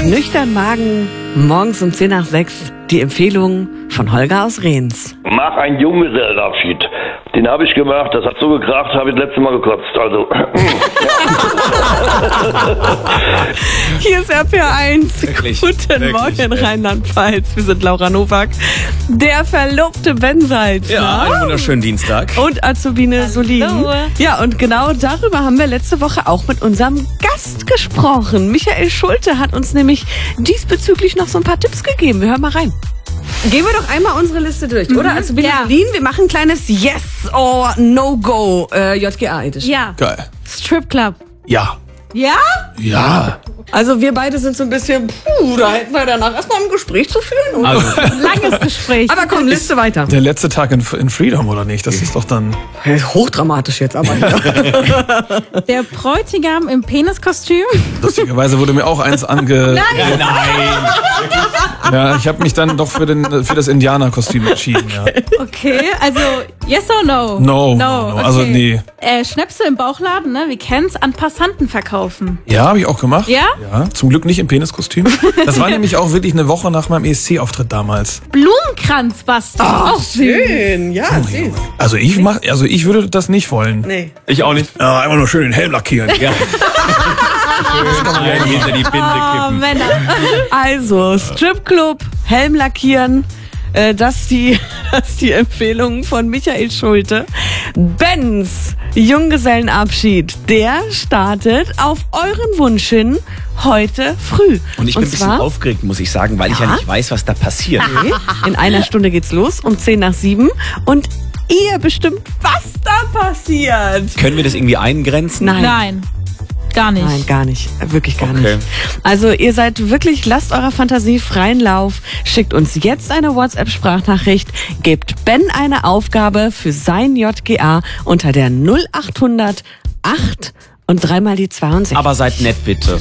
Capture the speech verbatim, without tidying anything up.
Nüchtern Magen, morgens um zehn nach sechs, die Empfehlung von Holger aus Rehns. Mach einen Junggesellenabschied. Den habe ich gemacht, das hat so gekracht, habe ich das letzte Mal gekotzt. Also. Hier ist R P R eins. Wirklich, Guten wirklich, Morgen, ey. Rheinland-Pfalz. Wir sind Laura Nowak, der verlobte Ben Salzner. Ja, einen wunderschönen Dienstag. Und Azubine Solin. Hallo. Ja, und genau darüber haben wir letzte Woche auch mit unserem Gast gesprochen. Michael Schulte hat uns nämlich diesbezüglich noch so ein paar Tipps gegeben. Wir hören mal rein. Gehen wir doch einmal unsere Liste durch, Mhm. oder? Azubine Ja. Solin, wir machen ein kleines Yes or No-Go äh, J G A-Edition. Ja. Geil. Strip Club. Ja. Ja? Ja. Also wir beide sind so ein bisschen, puh, da hätten wir danach erstmal ein Gespräch zu führen. Also, Langes Gespräch. Aber komm, Liste weiter. Der letzte Tag in, in Freedom, oder nicht? Das ist doch dann... Hochdramatisch jetzt aber. Der Bräutigam im Peniskostüm. Lustigerweise wurde mir auch eins ange... Nein. nein. Ja, ich habe mich dann doch für, den, für das Indianerkostüm entschieden, ja. Okay, also yes or no? No, No, no, no. okay. Also nee. Äh, Schnäpse im Bauchladen, ne? Wir kennen's, an Passanten verkaufen. Ja, habe ich auch gemacht. Ja? Ja, zum Glück nicht im Peniskostüm. Das war nämlich auch wirklich eine Woche nach meinem E S C-Auftritt damals. Blumenkranz basteln. Ach, schön. Ja, süß. Also ich mach, also ich würde das nicht wollen. Nee. Ich auch nicht. Ja, einfach nur schön den Helm lackieren. Ja. Schön ein hinter die Binde Oh, kippen. Männer. Also, Stripclub, Helm lackieren, äh, das die, das die Empfehlung von Michael Schulte. Bens Junggesellenabschied, der startet auf euren Wunsch hin heute früh. Und ich bin ein bisschen zwar aufgeregt, muss ich sagen, weil ich ja Ja? nicht weiß, was da passiert. in einer Stunde geht's los, um zehn nach sieben. Und ihr bestimmt, was da passiert. Können wir das irgendwie eingrenzen? Nein. Nein, gar nicht. Nein, gar nicht. Wirklich gar Okay. nicht. Also ihr seid wirklich, lasst eurer Fantasie freien Lauf. Schickt uns jetzt eine WhatsApp-Sprachnachricht. Gebt Ben eine Aufgabe für sein J G A unter der null achthundert acht und dreimal die zweiundsechzig. Aber seid nett, bitte.